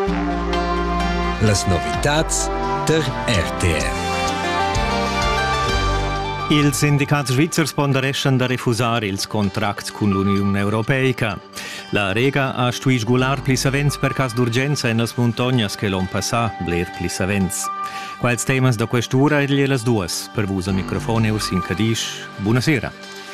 Las novitats der RTR. Ils sindicats svizzers pondereschan da refusar ils contracts con l'Unione Europeica. La Rega ha stuis gular plisavents per cas d'urgenza en las montognas che l'on passà bler plisavents. Quals temas da quest'ura e gliele duas. Per vus al microfono Ursin Cadisch. Buonasera.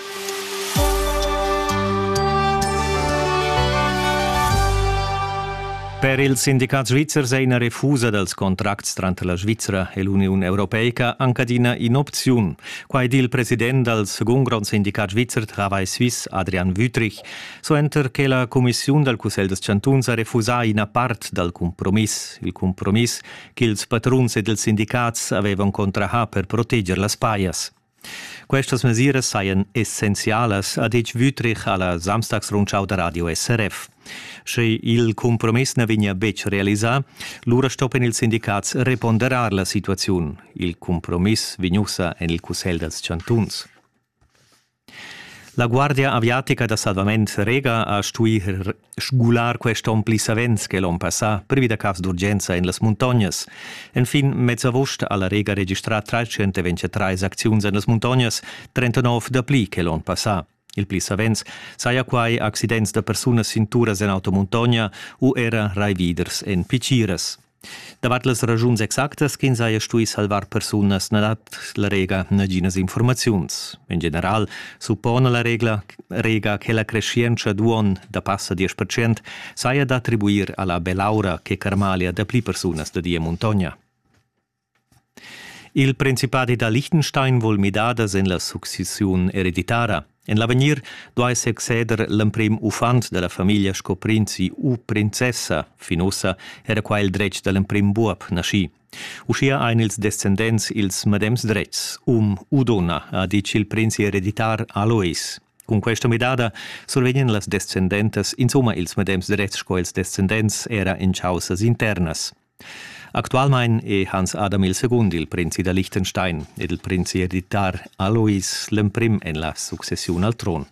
Per il sindicat svizzers è una refusa dels contracts tra la Svizzera e l'Unione Europeica ancadina in opziun. Qua il president del secondo gran sindicat svizzer Travail Suisse, Adrian Wüthrich, so enter che la commissione del Cussel des Chantuns ha refusà una part del compromiss. Il compromiss che ils patruns e dels sindicats avevano contrahà per proteggere las paias. Queste misure saien essenziales, ha detto Wüthrich alla Samstagsrundschau da Radio SRF. Se il compromesso ne vigna bec realisà, l'ura stoppen il sindicats reponderar la situazione. Il compromesso vignussa en il Cussel dels Chantuns. La Guardia Aviatica da Salvament Rega ha stuir sgular queston plisavents che l'on passà per vida cas d'urgenza in las montognas. Enfin, mezzavost alla Rega registrat 323 acziuns in las montognas, 39 da pli che l'on passà. Il plisavents saia quai accidents de personas cinturas en automontogna o era raividers en picires. Davat las ragiuns exactas che saia stui salvar personas nadat la Rega naginas informaziuns. In general, suppone la Rega che la crescienza d'uon da passa 10% saia da attribuir alla belaura che carmalia da pli personas da dia montogna. Il Principati da Liechtenstein vol midadas en la succession ereditara. En l'avenir dois succeder l'emprim ufant de la famiglia sco princi u princessa, finossa era qua il dretg de l'emprim buop nasci. Uscia ein ils descendents ils medems dretgs, u donna, ha dic il princi ereditar Alois. Con questa medada survenien las descendentes, insomma ils medems dretgs sco ils descendents era in chausas internas. Actualmein è Hans Adam II, il princi da Liechtenstein, ed il princi ereditar Alois l'emprim en la successione al tron.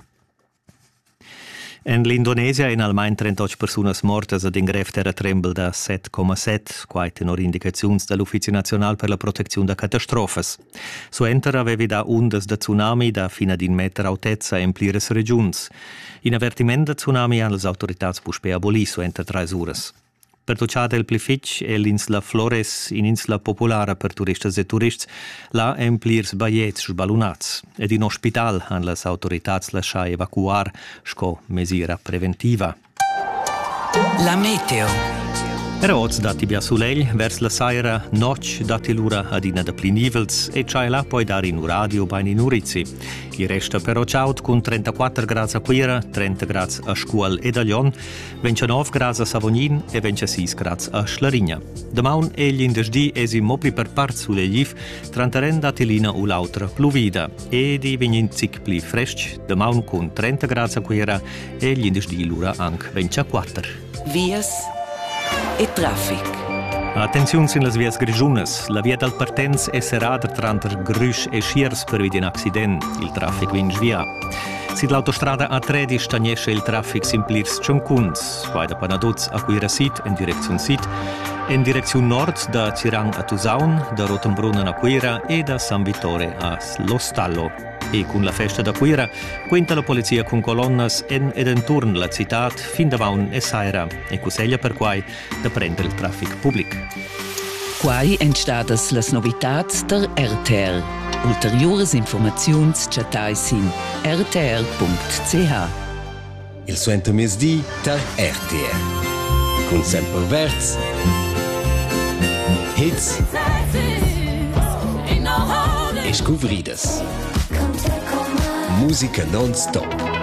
En l'Indonesia in almain 38 personas mortas ad ingref terratrembel da 7,7, quai tenor indicaziuns dall'Ufficio Nazional per la Protezione da Catastrofes. So enter avevi da ondas da tsunami da fina din meter altezza in plires regions. In avertiment da tsunami han las autoritats puspea aboli so enter 3 uras. Per tocciare il Plific e l'insla Flores, in insla popolare per turistas e turists, là emplirs baiets sbalunats. Ed in ospital han las autoritats lascià evacuar sco mesira preventiva. La meteo. Era oz dati bia sulegl, vers la saira noc dati l'ura adina da pli nivels e c'hai là poi dar in radio bain in Urizi. I resta però ciaut con 34 gradi a Quira, 30 gradi a Scuol ed a Lion, 29 gradi a Savognin e 26 gradi a Schlarigna. Damaun e gli indesdi esi mopli per part sulle gif, trantaren dati lina u l'autra pluvida e di vigninzic pli fresc, damaun con 30 gradi a Quira e gli indesdi l'ura anche 24. Vias e traffic. Attenzione in las vias grigiunas. La via del partenz è serada tra Grüsch e Schiers per via di un accident. Il traffic vince via. Si l'autostrada A13 stagnesce il traffic simplirs Ciamcuns, vai da Panaduz a Quira Sit in direzione Sit, in direzione nord da Cirang a Tusaun, da Rotenbrunnen a Quira e da San Vittore a Lo Stallo. E con la festa da Quira, quinta la polizia con colonnas ed intorno la città fin da Vaun e Saira, e coseglia per quai da prendere il traffic pubblic. Quai entstadas las novitats der RTR. Ulteriores informaziuns chatais in rtr.ch. Il suento mesdi der RTR. Con sempre verz. Hits. E scuvridas. Musica non-stop.